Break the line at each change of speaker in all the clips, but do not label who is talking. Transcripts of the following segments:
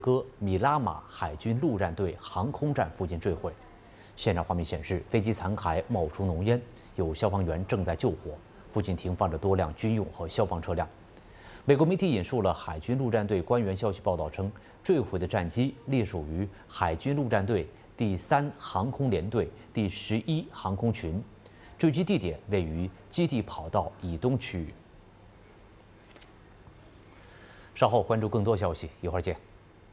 哥米拉玛海军陆战队航空站附近坠毁。现场画面显示，飞机残骸冒出浓烟，有消防员正在救火。附近停放着多辆军用和消防车辆。美国媒体引述了海军陆战队官员消息报道称，坠毁的战机隶属于海军陆战队第3航空联队第11航空群，坠机地点位于基地跑道以东区域。稍后关注更多消息，一会儿见。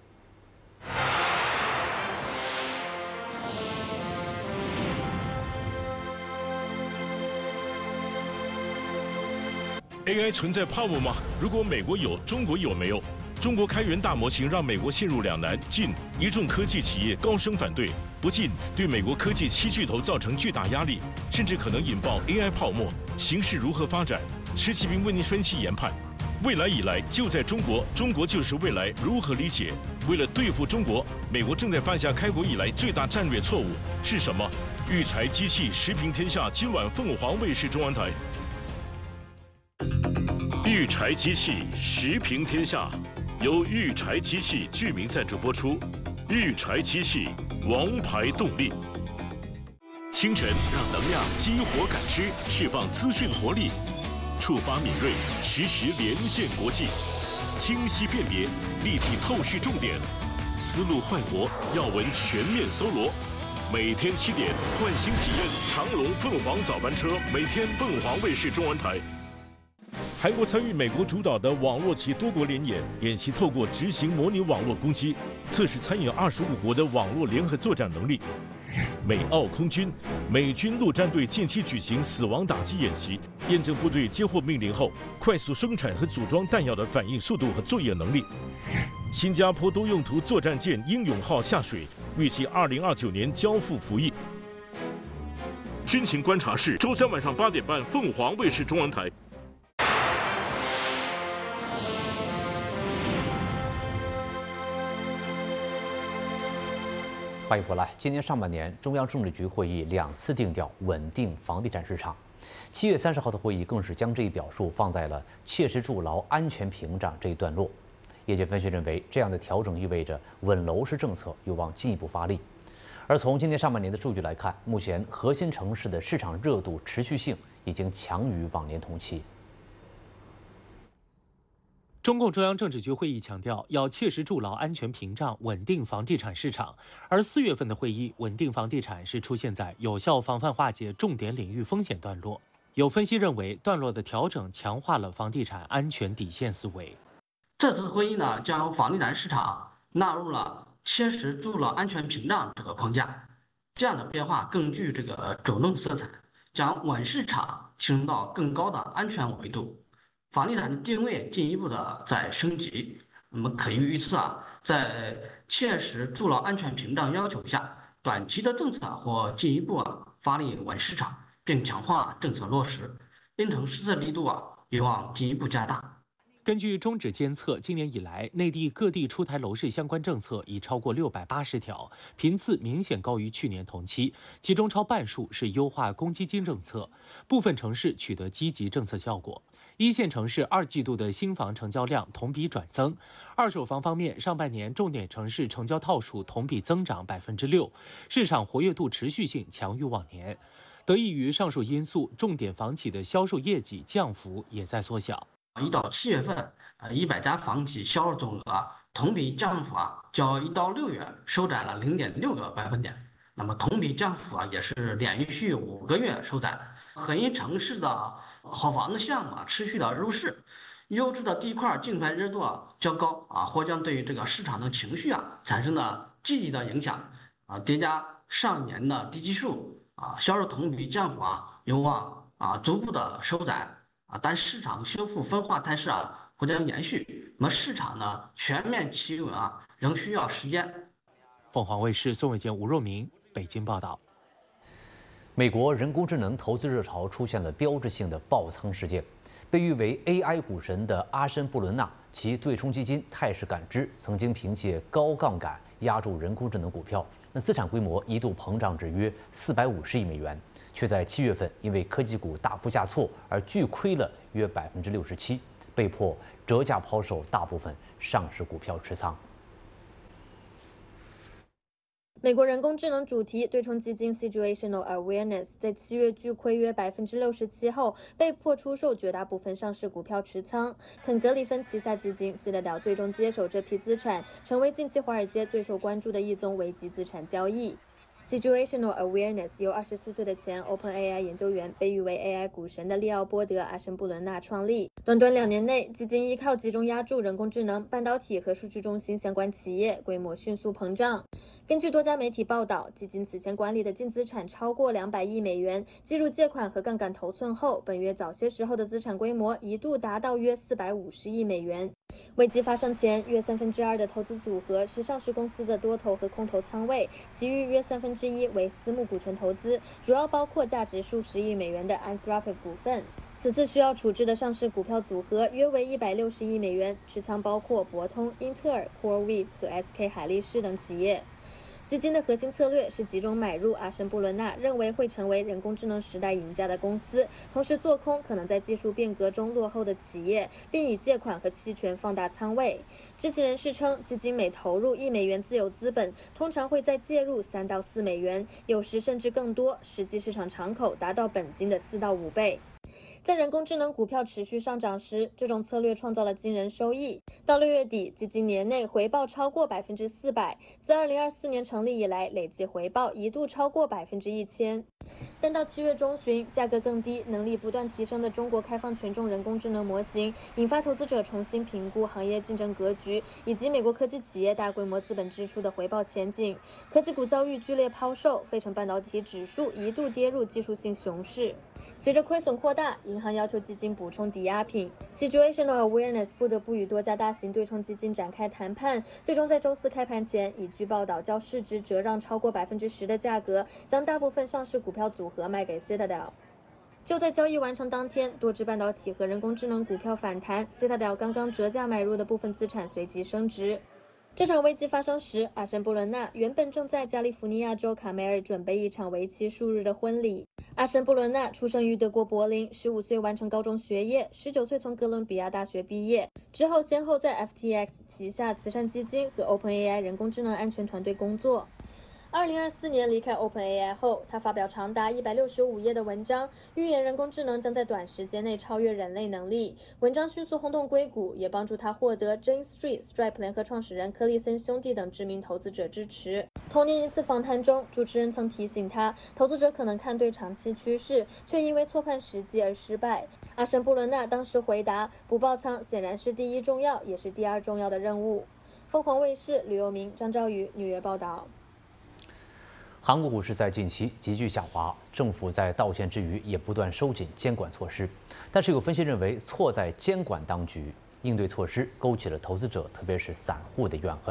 AI 存在泡沫吗？如果美国有，中国有没有？中国开源大模型让美国陷入两难：进，一众科技企业高声反对；不进，对美国科技7巨头造成巨大压力，甚至可能引爆 AI 泡沫。形势如何发展？石启斌为您分析研判。未来以来就在中国，中国就是未来。如何理解？为了对付中国，美国正在犯下开国以来最大战略错误是什么？育才机器时评天下，今晚凤凰卫视中文台。育才机器时评天下，由育才机器剧名赞助播出。育才机器，王牌动力。清晨让能量激活感知，释放资讯活力，触发敏锐，实时连线国际，清晰辨别，立体透视重点，思路焕活，要闻全面搜罗。每天7点，换新体验长荣凤凰早班车，每天凤凰卫视中文台。韩国参与美国主导的网络及多国联演，演习透过执行模拟网络攻击，测试参与25国的网络联合作战能力。美澳空军、美军陆战队近期举行死亡打击演习，验证部队接获命令后快速生产和组装弹药的反应速度和作业能力。新加坡多用途作战舰英勇号下水，预计2029年交付服役。军情观察室，周3晚上8点半，凤凰卫视中文台。
欢迎回来。今年上半年，中央政治局会议2次定调稳定房地产市场。7月30号的会议更是将这一表述放在了切实筑牢安全屏障这一段落。业界分析认为，这样的调整意味着稳楼市政策有望进一步发力。而从今年上半年的数据来看，目前核心城市的市场热度持续性已经强于往年同期。
中共中央政治局会议强调，要切实筑牢安全屏障，稳定房地产市场。而4月份的会议，稳定房地产是出现在有效防范化解重点领域风险段落。有分析认为，段落的调整强化了房地产安全底线思维。
这次会议呢，将房地产市场纳入了切实筑牢安全屏障这个框架，这样的变化更具这个主动色彩，将稳市场提升到更高的安全维度。房地产的定位进一步的在升级，我们可以预测在切实筑牢安全屏障要求下，短期的政策或进一步发力稳市场，并强化政策落实，因城施策力度有望进一步加大。
根据中指监测，今年以来，内地各地出台楼市相关政策已超过680条，频次明显高于去年同期，其中超半数是优化公积金政策，部分城市取得积极政策效果。1线城市2季度的新房成交量同比转增，二手房方面，上半年重点城市成交套数同比增长6%，市场活跃度持续性强于往年。得益于上述因素，重点房企的销售业绩降幅也在缩小。
1到7月份，100家房企销售总额同比降幅较1到6月收窄了0.6个百分点。那么同比降幅也是连续5个月收窄。核心城市的好房子项目持续的入市，优质的地块竞拍热度较高或将对于这个市场的情绪产生了积极的影响叠加上年的低基数销售同比降幅有望逐步的收窄。但市场修复分化态势或将延续，那么市场呢全面企稳仍需要时间。
凤凰卫视宋伟健、吴若明北京报道。
美国人工智能投资热潮出现了标志性的爆仓事件，被誉为 AI 股神的阿申布伦纳，其对冲基金态势感知曾经凭借高杠杆压住人工智能股票，资产规模一度膨胀至约450亿美元。却在7月份因为科技股大幅下挫而巨亏了约67%，被迫折价抛售大部分上市股票持仓。
美国人工智能主题对冲基金 Situational Awareness 在7月巨亏约67%后，被迫出售绝大部分上市股票持仓。肯格里芬旗下基金 Citadel 最终接手这批资产，成为近期华尔街最受关注的一宗危机资产交易。Situational Awareness 由24岁的前 OpenAI 研究员、被誉为 AI 股神的利奥波德·阿什布伦纳创立。短短2年内，基金依靠集中押注人工智能、半导体和数据中心相关企业，规模迅速膨胀。根据多家媒体报道，基金此前管理的净资产超过200亿美元，计入借款和杠杆头寸后，本月早些时候的资产规模一度达到约450亿美元。危机发生前，约2/3的投资组合是上市公司的多头和空头仓位，其余约1/3为私募股权投资，主要包括价值数十亿美元的 Anthropic 股份。此次需要处置的上市股票组合约为160亿美元，持仓包括博通、英特尔、CoreWeave 和 SK 海力士等企业。基金的核心策略是集中买入阿什布伦纳认为会成为人工智能时代赢家的公司，同时做空可能在技术变革中落后的企业，并以借款和期权放大仓位。知情人士称，基金每投入1美元自有资本，通常会再介入3到4美元，有时甚至更多，实际市场敞口达到本金的4到5倍。在人工智能股票持续上涨时，这种策略创造了惊人收益。到6月底，基金年内回报超过400%，自2024年成立以来，累计回报一度超过1000%。但到7月中旬，价格更低、能力不断提升的中国开放权重人工智能模型，引发投资者重新评估行业竞争格局，以及美国科技企业大规模资本支出的回报前景。科技股遭遇剧烈抛售，费城半导体指数一度跌入技术性熊市。随着亏损扩大，银行要求基金补充抵押品。Situational Awareness 不得不与多家大型对冲基金展开谈判，最终在周四开盘前，以据报道较市值折让超过10%的价格，将大部分上市股票组合卖给 Citadel。就在交易完成当天，多只半导体和人工智能股票反弹 ，Citadel 刚刚折价买入的部分资产随即升值。这场危机发生时，阿什布伦纳原本正在加利福尼亚州卡梅尔准备一场为期数日的婚礼。阿什布伦纳出生于德国柏林，15岁完成高中学业，19岁从哥伦比亚大学毕业，之后先后在 FTX 旗下慈善基金和 OpenAI 人工智能安全团队工作。2024年离开 OpenAI 后，他发表长达165页的文章，预言人工智能将在短时间内超越人类能力。文章迅速轰动硅谷，也帮助他获得 Jane Street、Stripe 联合创始人柯利森兄弟等知名投资者支持。同年一次访谈中，主持人曾提醒他，投资者可能看对长期趋势，却因为错判时机而失败。阿什布伦纳当时回答，不爆仓显然是第一重要，也是第二重要的任务。凤凰卫视吕佑明、张兆宇纽约报道。
韩国股市在近期急剧下滑，政府在道歉之余也不断收紧监管措施。但是有分析认为，错在监管当局，应对措施勾起了投资者，特别是散户的怨恨。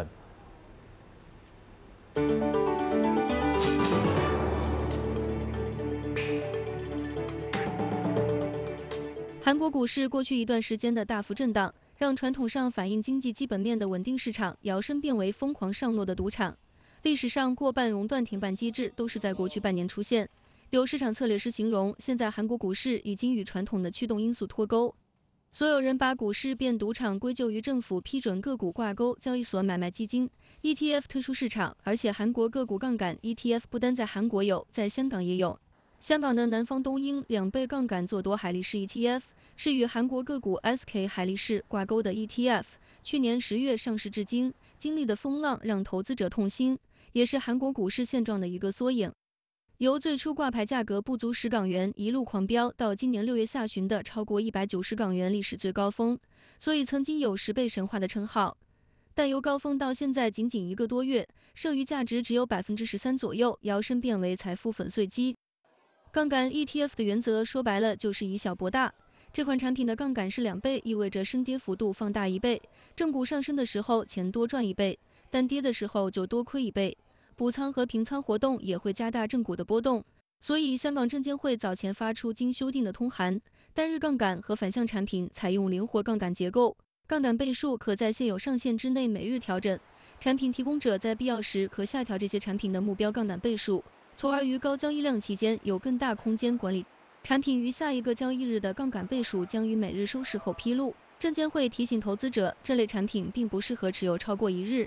韩国股市过去一段时间的大幅震荡，让传统上反映经济基本面的稳定市场摇身变为疯狂上落的赌场。历史上过半熔断停板机制都是在过去半年出现。有市场策略师形容，现在韩国股市已经与传统的驱动因素脱钩。所有人把股市变赌场归咎于政府批准个股挂钩交易所买卖基金 ETF 退出市场，而且韩国个股杠杆 ETF 不单在韩国有，在香港也有。香港的南方东英2倍杠杆做多海力士 ETF 是与韩国个股 SK 海力士挂钩的 ETF， 去年10月上市至今，经历的风浪让投资者痛心，也是韩国股市现状的一个缩影。由最初挂牌价格不足10港元一路狂飙到今年6月下旬的超过190港元历史最高峰，所以曾经有10倍神话的称号。但由高峰到现在仅仅1个多月，剩余价值只有13%左右，摇身变为财富粉碎机。杠杆 ETF 的原则说白了就是以小博大。这款产品的杠杆是2倍，意味着升跌幅度放大1倍。正股上升的时候钱多赚1倍，但跌的时候就多亏1倍。补仓和平仓活动也会加大正股的波动，所以香港证监会早前发出经修订的通函，单日杠杆和反向产品采用灵活杠杆结构，杠杆倍数可在现有上限之内每日调整，产品提供者在必要时可下调这些产品的目标杠杆倍数，从而于高交易量期间有更大空间管理。产品于下一个交易日的杠杆倍数将于每日收市后披露。证监会提醒投资者，这类产品并不适合持有超过1日。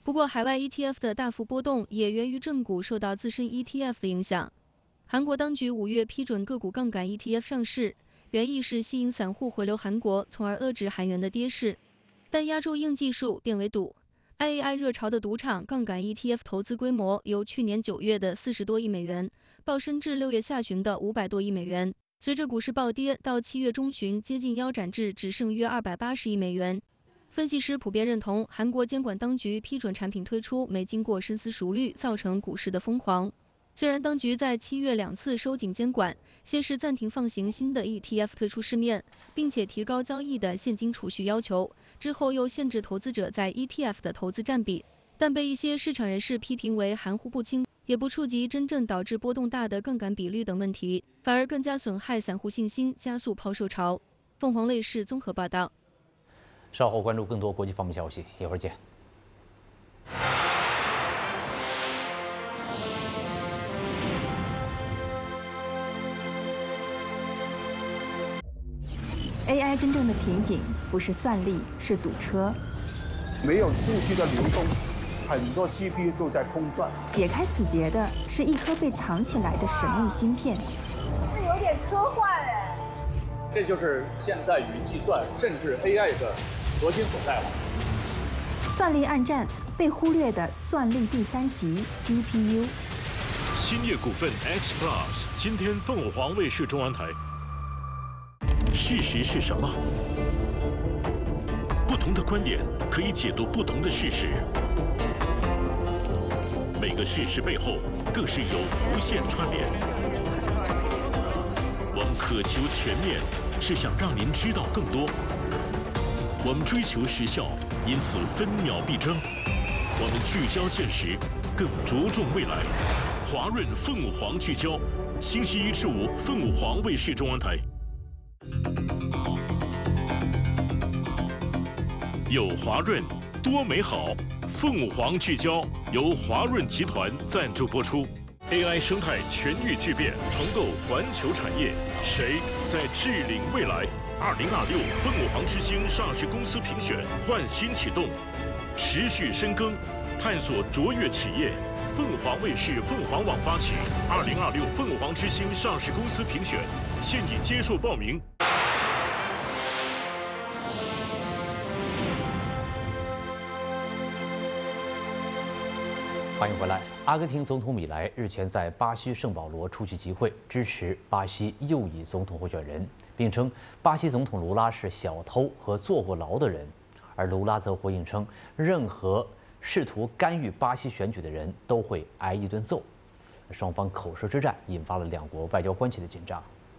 不过，海外 ETF 的大幅波动也源于正股受到自身 ETF 的影响。韩国当局5月批准个股杠杆 ETF 上市，原意是吸引散户回流韩国，从而遏制韩元的跌势。但亚洲硬技术变为赌。IAI 热潮的赌场杠杆 ETF 投资规模由去年9月的40多亿美元暴升至6月下旬的500多亿美元。随着股市暴跌，到7月中旬接近腰斩至只剩约280亿美元。分析师普遍认同，韩国监管当局批准产品推出没经过深思熟虑，造成股市的疯狂。虽然当局在7月2次收紧监管，先是暂停放行新的 ETF 推出市面，并且提高交易的现金储蓄要求，之后又限制投资者在 ETF 的投资占比，但被一些市场人士批评为含糊不清，也不触及真正导致波动大的杠杆比率等问题，反而更加损害散户信心，加速抛售潮。凤凰卫视综合报道。
稍后关注更多国际方面消息，一会儿见。
AI 真正的瓶颈不是算力，是堵车。
没有数据的流动，很多 GPU 都在空转。
解开死结的是一颗被藏起来的神秘芯片。
这有点科幻哎。
这就是现在云计算甚至 AI 的核心所在了。
算力暗战，被忽略的算力第3级 DPU。
兴业股份 X Plus 今天凤凰卫视中文台。事实是什么？不同的观点可以解读不同的事实。每个事实背后更是有无限串联。我们渴求全面，是想让您知道更多。我们追求时效，因此分秒必争。我们聚焦现实，更着重未来。华润凤凰聚焦，星期1至5凤凰卫视中文台。有华润，多美好。凤凰聚焦由华润集团赞助播出。AI 生态全域巨变，重构环球产业，谁在治领未来？2026凤凰之星上市公司评选焕新启动，持续深耕，探索卓越企业。凤凰卫视凤凰网发起2026凤凰之星上市公司评选，现已接受报名。
欢迎回来。阿根廷总统米莱日前在巴西圣保罗出席集会，支持巴西右翼总统候选人，并称巴西总统卢拉是小偷和坐过牢的人。而卢拉则回应称，任何试图干预巴西选举的人都会挨一顿揍。双方口舌之战引发了两国外交关系的紧张。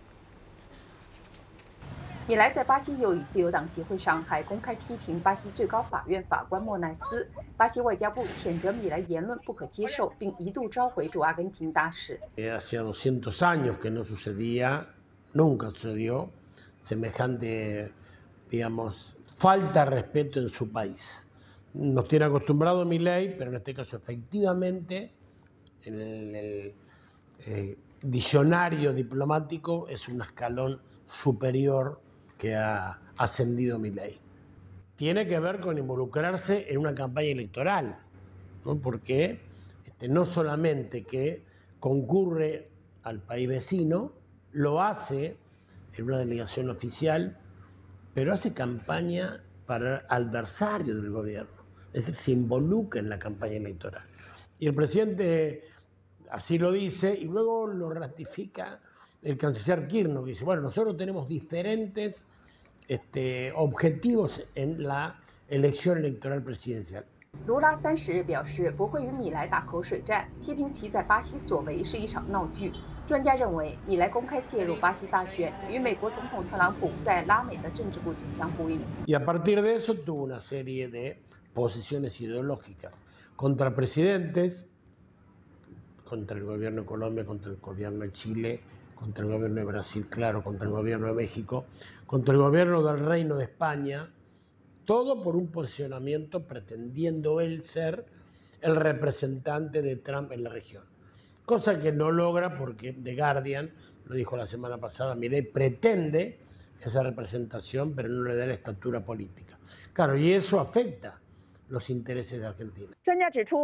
米莱在巴西右翼自由党集会上还公开批评巴西最高法院法官莫奈斯。巴西外交部谴责米莱言论不可接受，并一度召回驻阿根廷大使。
Hacía 200 años que no sucedía, nunca sucedió semejante, digamos, falta de respeto en su país. Nos tiene acostumbrado Milei, pero en este caso efectivamente en el diccionario diplomático es un escalón superior que ha ascendido Milei. Tiene que ver con involucrarse en una campaña electoral, ¿no? Porque no solamente que concurre al país vecino, lo hace en una delegación oficial, pero hace campaña para adversarios del gobierno, es decir, se involucra en la campaña electoral. Y el presidente así lo dice y luego lo ratifica el canciller Kirchner, que dice, bueno, nosotros tenemos diferentes objetivos en la elección electoral presidencial.
卢拉30日表示不会与米莱打口水战，批评其在巴西所为是一场闹剧。专家认为，米莱公开介入巴西大选，与美国总统特朗普在拉美的政治布局相呼应。
Y a partir de eso tuvo una serie de posiciones ideológicas contra presidentes, contra el gobierno de Colombia, contra el gobierno de Chile, contra el gobierno de Brasil, claro, contra el gobierno de México, contra el gobierno del Reino de España, todo por un posicionamiento pretendiendo él ser el representante de Trump en la región. Cosa que no logra porque The Guardian, lo dijo la semana pasada, Milei pretende esa representación, pero no le da la estatura política. Claro, y eso afecta los intereses de Argentina。
专家指出，